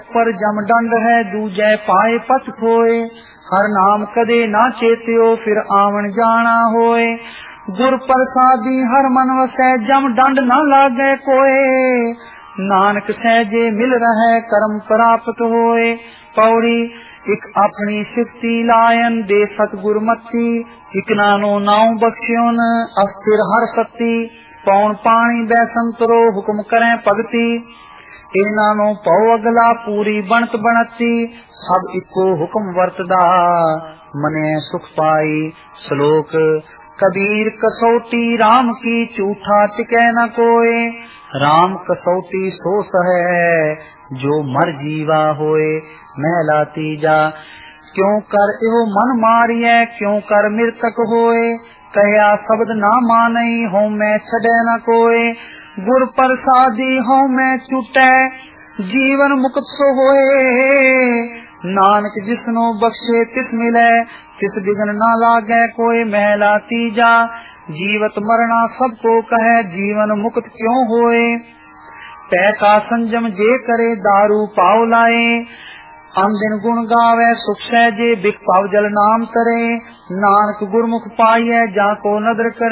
पर जम दंड है दूजै पाए पत खोए। हर नाम कदे ना चेत्यो फिर आवन जाना होए। गुर प्रसादी हर मन वसै जम दंड न लागे कोए। नानक सहजे मिल रहे कर्म प्राप्त होए। पौड़ी इक अपनी सिफती लायन दे सतगुर मत्ती। इक नानो नाव बख्शियोन अस्थिर हर सत्ती। पौन पानी बैसंतरो हुक्म करें भगती। इनानो पौ अगला पूरी बनत बनती। सब इको हुक्म वरतदा मने सुख पाई। श्लोक कबीर कसौटी राम की झूठा टिकै न कोय। राम कसौटी सो सहे जो मर जीवा होए। महला तीजा क्यों कर एहो मन मारिए क्यों कर मृतक होए। कहया शब्द ना मानई हों मैं छड़े न कोय। गुर प्रसादी हों मैं छूटे जीवन मुक्त सो होए। नानक जिसनो बख्शे तिस मिले तिस बिघन ना लागे कोई। महला तीजा जीवत मरना सबको कहे जीवन मुक्त क्यों होए। पै का संजम जे करे दारू पाव लाए। दिन गुण गावे सुख सहजे बिख पाव जल नाम करे। नानक गुरमुख पाइए जाको नदर करे।